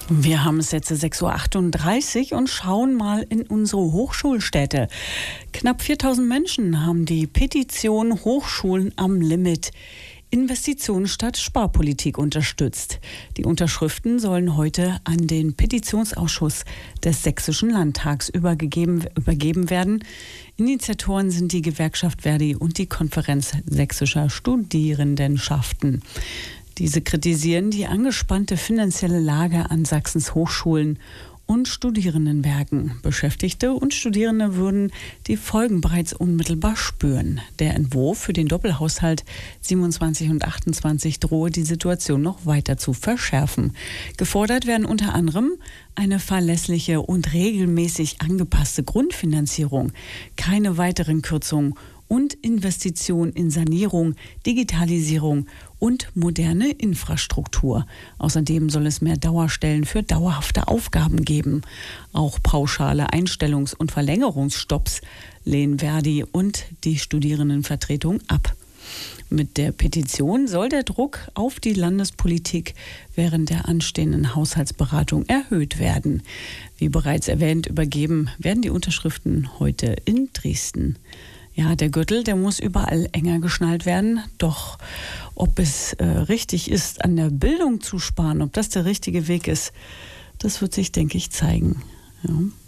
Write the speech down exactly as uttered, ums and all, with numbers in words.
Wir haben es jetzt sechs Uhr achtunddreißig und schauen mal in unsere Hochschulstädte. Knapp viertausend Menschen haben die Petition Hochschulen am Limit. Investitionen statt Sparpolitik unterstützt. Die Unterschriften sollen heute an den Petitionsausschuss des Sächsischen Landtags übergegeben, übergeben werden. Initiatoren sind die Gewerkschaft ver.di und die Konferenz sächsischer Studierendenschaften. Diese kritisieren die angespannte finanzielle Lage an Sachsens Hochschulen und Studierendenwerken. Beschäftigte und Studierende würden die Folgen bereits unmittelbar spüren. Der Entwurf für den Doppelhaushalt siebenundzwanzig und achtundzwanzig drohe die Situation noch weiter zu verschärfen. Gefordert werden unter anderem eine verlässliche und regelmäßig angepasste Grundfinanzierung, keine weiteren Kürzungen und Investitionen in Sanierung, Digitalisierung und moderne Infrastruktur. Außerdem soll es mehr Dauerstellen für dauerhafte Aufgaben geben. Auch pauschale Einstellungs- und Verlängerungsstopps lehnen ver.di und die Studierendenvertretung ab. Mit der Petition soll der Druck auf die Landespolitik während der anstehenden Haushaltsberatung erhöht werden. Wie bereits erwähnt, übergeben werden die Unterschriften heute in Dresden. Ja, der Gürtel, der muss überall enger geschnallt werden. Doch ob es äh, richtig ist, an der Bildung zu sparen, ob das der richtige Weg ist, das wird sich, denke ich, zeigen. Ja.